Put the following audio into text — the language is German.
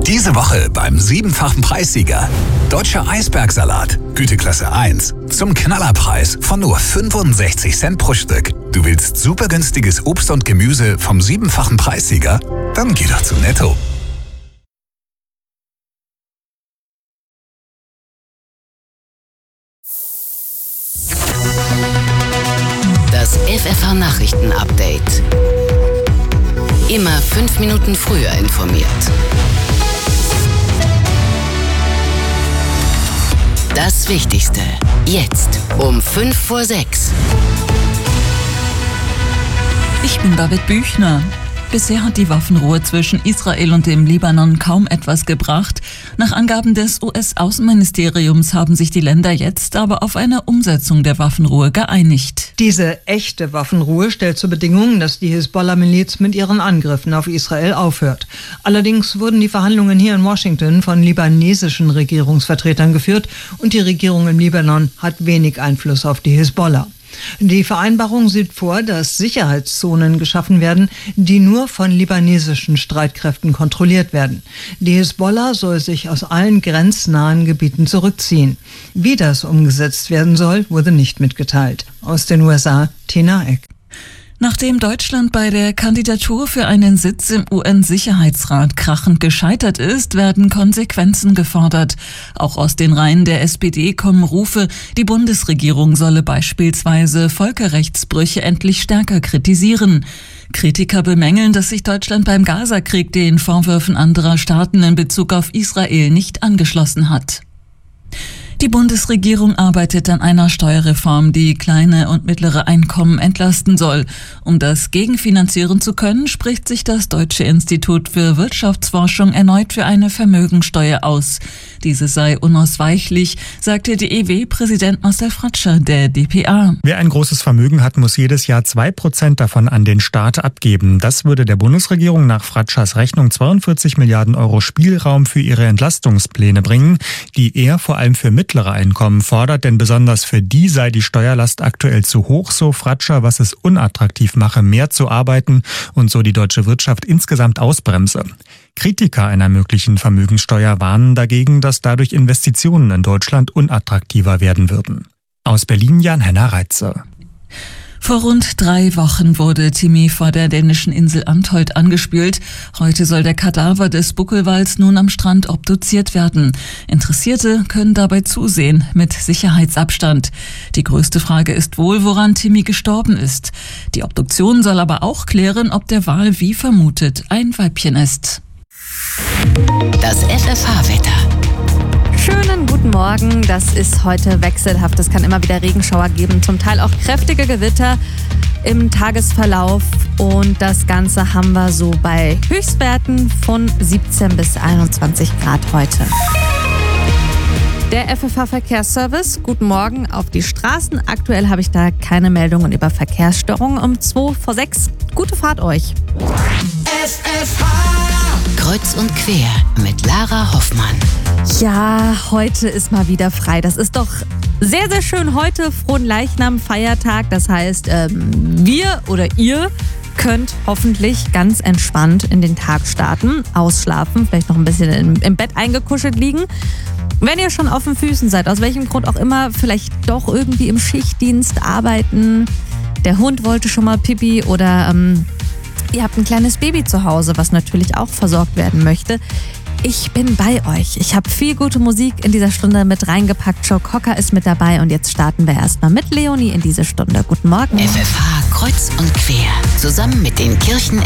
Diese Woche beim 7-fachen Preissieger. Deutscher Eisbergsalat, Güteklasse 1, zum Knallerpreis von nur 65 Cent pro Stück. Du willst super günstiges Obst und Gemüse vom 7-fachen Preissieger? Dann geh doch zu Netto. Das FFH-Nachrichten-Update. Immer 5 Minuten früher informiert. Das Wichtigste. Jetzt um 5:06. Ich bin David Büchner. Bisher hat die Waffenruhe zwischen Israel und dem Libanon kaum etwas gebracht. Nach Angaben des US-Außenministeriums haben sich die Länder jetzt aber auf eine Umsetzung der Waffenruhe geeinigt. Diese echte Waffenruhe stellt zur Bedingung, dass die Hisbollah-Miliz mit ihren Angriffen auf Israel aufhört. Allerdings wurden die Verhandlungen hier in Washington von libanesischen Regierungsvertretern geführt und die Regierung im Libanon hat wenig Einfluss auf die Hisbollah. Die Vereinbarung sieht vor, dass Sicherheitszonen geschaffen werden, die nur von libanesischen Streitkräften kontrolliert werden. Die Hisbollah soll sich aus allen grenznahen Gebieten zurückziehen. Wie das umgesetzt werden soll, wurde nicht mitgeteilt. Aus den USA, Tina Eck. Nachdem Deutschland bei der Kandidatur für einen Sitz im UN-Sicherheitsrat krachend gescheitert ist, werden Konsequenzen gefordert. Auch aus den Reihen der SPD kommen Rufe, die Bundesregierung solle beispielsweise Völkerrechtsbrüche endlich stärker kritisieren. Kritiker bemängeln, dass sich Deutschland beim Gaza-Krieg den Vorwürfen anderer Staaten in Bezug auf Israel nicht angeschlossen hat. Die Bundesregierung arbeitet an einer Steuerreform, die kleine und mittlere Einkommen entlasten soll. Um das gegenfinanzieren zu können, spricht sich das Deutsche Institut für Wirtschaftsforschung erneut für eine Vermögensteuer aus. Diese sei unausweichlich, sagte DEW-Präsident Marcel Fratscher der dpa. Wer ein großes Vermögen hat, muss jedes Jahr 2% davon an den Staat abgeben. Das würde der Bundesregierung nach Fratschers Rechnung 42 Milliarden Euro Spielraum für ihre Entlastungspläne bringen, die er vor allem für mittlere Einkommen fordert, denn besonders für die sei die Steuerlast aktuell zu hoch, so Fratscher, was es unattraktiv mache, mehr zu arbeiten und so die deutsche Wirtschaft insgesamt ausbremse. Kritiker einer möglichen Vermögenssteuer warnen dagegen, dass dadurch Investitionen in Deutschland unattraktiver werden würden. Aus Berlin Jan-Henner Reitze. Vor rund 3 Wochen wurde Timmy vor der dänischen Insel Antholt angespült. Heute soll der Kadaver des Buckelwals nun am Strand obduziert werden. Interessierte können dabei zusehen, mit Sicherheitsabstand. Die größte Frage ist wohl, woran Timmy gestorben ist. Die Obduktion soll aber auch klären, ob der Wal wie vermutet ein Weibchen ist. Das FFH-Wetter. Schönen guten Morgen. Das ist heute wechselhaft. Es kann immer wieder Regenschauer geben, zum Teil auch kräftige Gewitter im Tagesverlauf. Und das Ganze haben wir so bei Höchstwerten von 17 bis 21 Grad heute. Der FFH-Verkehrsservice, guten Morgen auf die Straßen. Aktuell habe ich da keine Meldungen über Verkehrsstörungen. Um 5:02. Gute Fahrt euch. FFH Kreuz und quer mit Lara Hoffmann. Ja, heute ist mal wieder frei. Das ist doch sehr, sehr schön. Heute Fronleichnam Feiertag. Das heißt, wir oder ihr könnt hoffentlich ganz entspannt in den Tag starten, ausschlafen, vielleicht noch ein bisschen im Bett eingekuschelt liegen. Wenn ihr schon auf den Füßen seid, aus welchem Grund auch immer, vielleicht doch irgendwie im Schichtdienst arbeiten, der Hund wollte schon mal Pipi oder ihr habt ein kleines Baby zu Hause, was natürlich auch versorgt werden möchte. Ich bin bei euch. Ich habe viel gute Musik in dieser Stunde mit reingepackt. Joe Cocker ist mit dabei und jetzt starten wir erstmal mit Leonie in diese Stunde. Guten Morgen. FFH Kreuz und quer. Zusammen mit den Kirchen